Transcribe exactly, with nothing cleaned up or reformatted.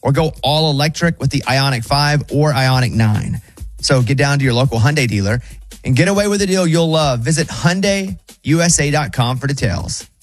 or go all electric with the Ioniq five or Ioniq nine. So get down to your local Hyundai dealer and get away with a deal you'll love. Visit Hyundai U S A dot com for details.